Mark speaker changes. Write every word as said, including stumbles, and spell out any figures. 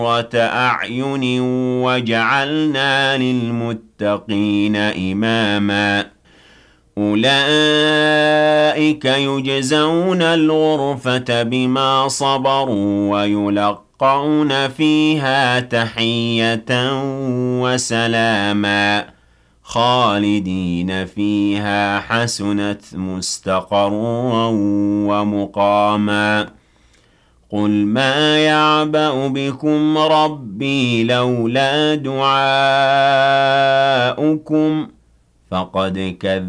Speaker 1: قرة أعين وجعلنا للمتقين إماما أولئك يجزون الغرفة بما صبروا ويلقون فيها تحية وسلاما خالدين فيها حسنت مستقرا ومقاما قل ما يعبأ بكم ربي لولا دعاؤكم فقد كذبتم